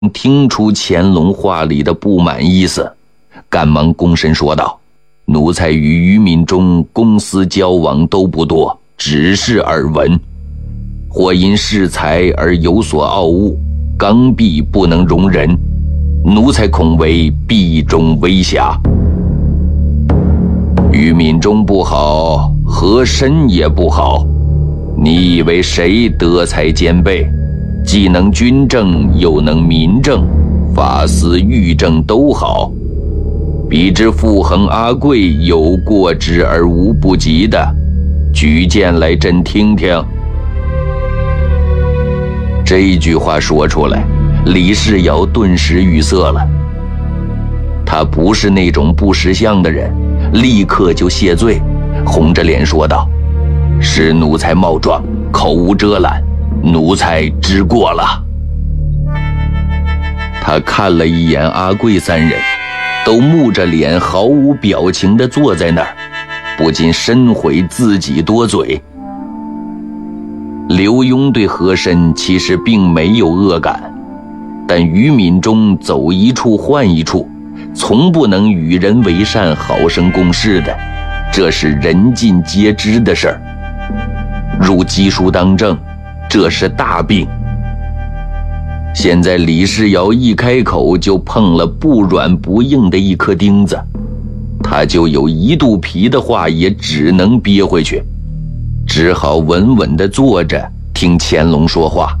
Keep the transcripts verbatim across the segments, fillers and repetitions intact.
听出乾隆话里的不满意思，赶忙躬身说道：奴才与于敏中公私交往都不多，只是耳闻，或因恃才而有所傲物，刚愎不能容人，奴才恐为弊中微瑕。于敏中不好，和珅也不好，你以为谁德才兼备，既能军政又能民政，法司狱政都好，比之傅恒、阿贵有过之而无不及的，举荐来朕听听。这一句话说出来，李世尧顿时语塞了。他不是那种不识相的人，立刻就谢罪，红着脸说道：是奴才冒撞，口无遮拦，奴才知过了。他看了一眼阿贵三人，都木着脸毫无表情地坐在那儿，不禁深悔自己多嘴。刘墉对和珅其实并没有恶感，但于敏中走一处换一处，从不能与人为善，好生共事的，这是人尽皆知的事儿。入姬书当政，这是大病。现在李世尧一开口就碰了不软不硬的一颗钉子，他就有一肚皮的话也只能憋回去，只好稳稳地坐着听乾隆说话。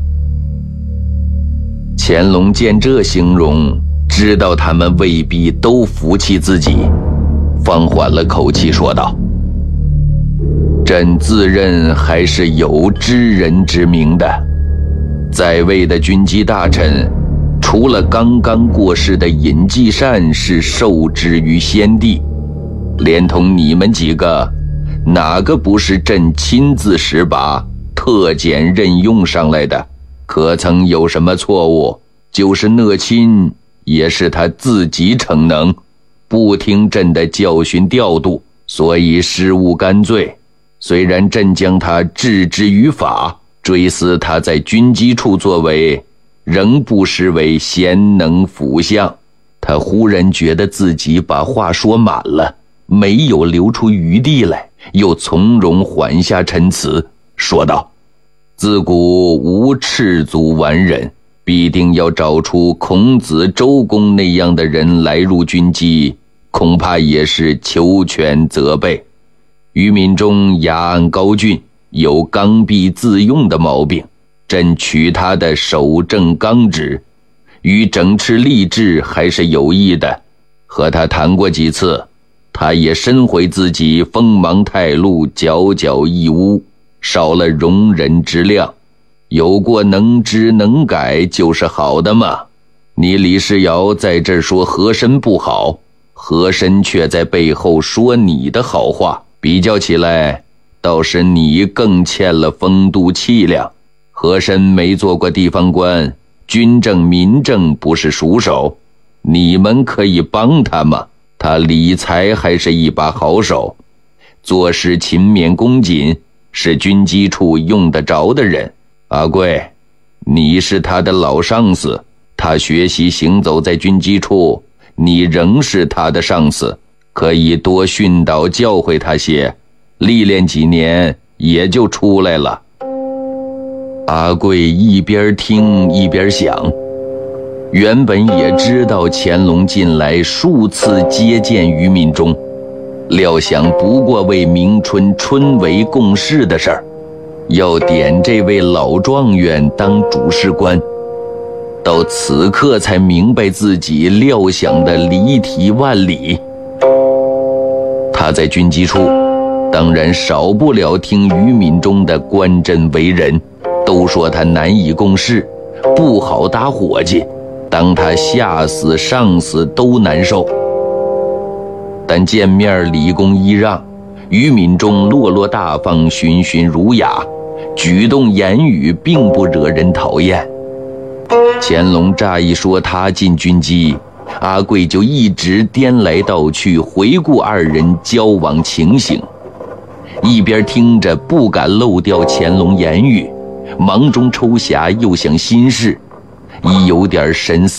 乾隆见这形容，知道他们未必都服气自己，放缓了口气说道：朕自认还是有知人之明的，在位的军机大臣，除了刚刚过世的尹继善是受制于先帝，连同你们几个，哪个不是朕亲自识拔特拣任用上来的？可曾有什么错误？就是讷亲也是他自己逞能，不听朕的教训调度，所以失误干罪。虽然朕将他置之于法，追思他在军机处作为，仍不失为贤能辅相。他忽然觉得自己把话说满了，没有留出余地来，又从容缓下陈词，说道：自古无赤足完人，必定要找出孔子、周公那样的人来入军机，恐怕也是求全责备。于敏中雅安高峻，有刚愎自用的毛病，朕取他的守正刚直，与整饬吏治还是有益的。和他谈过几次，他也深悔自己锋芒太露，佼佼一污，少了容人之量，有过能知能改就是好的嘛。你李世尧在这儿说和珅不好，和珅却在背后说你的好话，比较起来，倒是你更欠了风度气量。和珅没做过地方官，军政民政不是熟手，你们可以帮他吗？他理财还是一把好手，做事勤勉恭谨，是军机处用得着的人。阿贵，你是他的老上司，他学习行走在军机处，你仍是他的上司，可以多训导教诲他些，历练几年也就出来了。阿贵一边听一边想，原本也知道乾隆近来数次接见于敏中，料想不过为明春春闱共事的事儿，要点这位老状元当主事官，到此刻才明白自己料想的离题万里。他在军机处当然少不了听于敏中的观朕为人，都说他难以共事，不好打伙计，当他下司上司都难受。但见面礼恭揖让，于敏中落落大方，循循儒雅，举动言语并不惹人讨厌。乾隆乍一说他进军机，阿贵就一直颠来倒去回顾二人交往情形，一边听着不敢漏掉乾隆言语，忙中抽暇又想心事， 已有点神思。